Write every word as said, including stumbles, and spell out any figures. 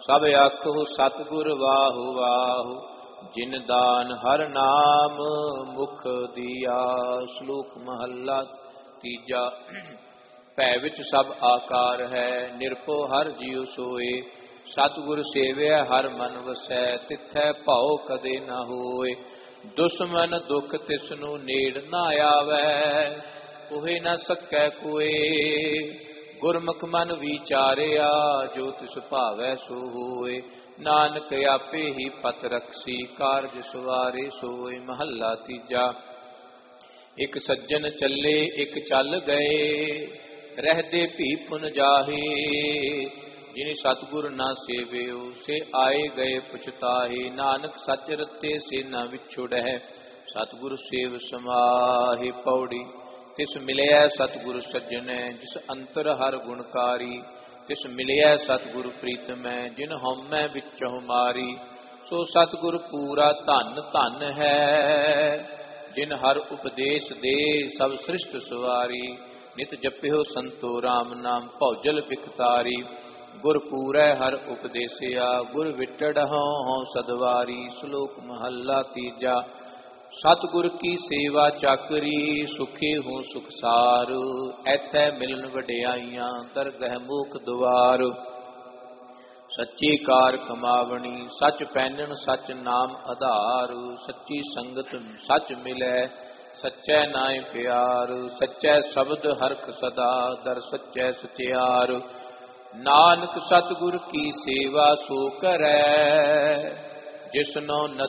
ਸਭ ਆਖੋ ਸਤਿਗੁਰ ਵਾਹੁ ਵਾਹੁ, ਜਿਨ ਦਾਨ ਹਰ ਨਾਮ ਮੁਖ ਦੀਆ। ਸ਼ਲੋਕ ਮਹੱਲਾ ਤੀਜਾ। ਭੈ ਵਿੱਚ ਸਭ ਆਕਾਰ ਹੈ, ਨਿਰਭਉ ਹਰ ਜੀਉ ਸੋਏ। ਸਤਿਗੁਰ ਸੇਵਿਆ ਹਰ ਮਨ ਵਸੈ, ਤਿਥੈ ਭਉ ਕਦੇ ਨਾ ਹੋਏ। ਦੁਸ਼ਮਨ ਦੁਖ ਤਿਸਨੂੰ ਨੇੜ ਨਾ ਆਵੈ, ਕੋਹਿ ਨ ਸਕੈ ਕੋਏ। ਗੁਰਮੁਖ ਮਨ ਵਿਚਾਰਿਆ, ਜੋ ਤਿਸ ਭਾਵੈ ਸੋ ਹੋਏ। ਨਾਨਕ ਆਪੇ ਹੀ ਪਤ ਰਖਸੀ, ਕਾਰਜ ਸਵਾਰੇ ਸੋਏ। ਮਹੱਲਾ ਤੀਜਾ। ਇਕ ਸੱਜਣ ਚੱਲੇ ਇਕ ਚੱਲ ਗਏ, ਰਹਿਦੇ ਭੀ ਪੁਨ ਜਾਹੇ। ਜਿਨੇ ਸਤਿਗੁਰ ਨਾ ਸੇਵਿਓ, ਸੇ ਆਏ ਗਏ ਪਛਤਾਹੇ। ਨਾਨਕ ਸੱਚ ਰਤੇ ਸੇ ਨਾ ਵਿਛੁੜੈ, ਸਤਿਗੁਰ ਸੇਵ ਸਮਾਹੇ। ਪੌੜੀ। ਤਿਸ ਮਿਲਿਆ ਸਤਿਗੁਰ ਸੱਜਣੈ, ਜਿਸ ਅੰਤਰ ਹਰ ਗੁਣਕਾਰੀ। ਤਿਸ ਮਿਲਿਆ ਸਤਿਗੁਰ ਪ੍ਰੀਤਮੈ, ਜਿਨ ਹਉਮੈ ਵਿੱਚਹੁ ਮਾਰੀ। ਸੋ ਸਤਿਗੁਰ ਪੂਰਾ ਧਨ ਧਨ ਹੈ, ਜਿਨ ਹਰ ਉਪਦੇਸ਼ ਦੇ ਸਭ ਸ੍ਰਿਸ਼ਟ ਸਵਾਰੀ। ਨਿਤ ਜਪਿਓ ਸੰਤੋ ਰਾਮ ਨਾਮ, ਭਉਜਲ ਬਿਖਤਾਰੀ। ਗੁਰ ਪੂਰੈ ਹਰ ਉਪਦੇਸਿਆ, ਗੁਰ ਵਿਟੜ ਹਉ ਹਉ ਸਦਵਾਰੀ। ਸ਼ਲੋਕ ਮਹੱਲਾ ਤੀਜਾ। ਸਤਿਗੁਰ ਕੀ ਸੇਵਾ ਚਾਕਰੀ, ਸੁਖੀ ਹੂੰ ਸੁਖਸਾਰ। ਐਥੈ ਮਿਲਨ ਵਡਿਆਈਆਂ, ਦਰਗਹਿ ਮੂਖ ਦੁਆਰ। ਸੱਚੀ ਕਾਰ ਕਮਾਵਣੀ, ਸੱਚ ਪਹਿਨਣ ਸੱਚ ਨਾਮ ਆਧਾਰ। ਸੱਚੀ ਸੰਗਤ ਸੱਚ ਮਿਲੈ, ਸੱਚੈ ਨਾਇ ਪਿਆਰ। ਸੱਚੈ ਸ਼ਬਦ ਹਰਖ ਸਦਾ, ਦਰ ਸੱਚੈ ਸਚਿਆਰ। ਨਾਨਕ ਸਤਿਗੁਰ ਕੀ ਸੇਵਾ ਸੋ ਕਰੈ, ਜਿਸਨੋ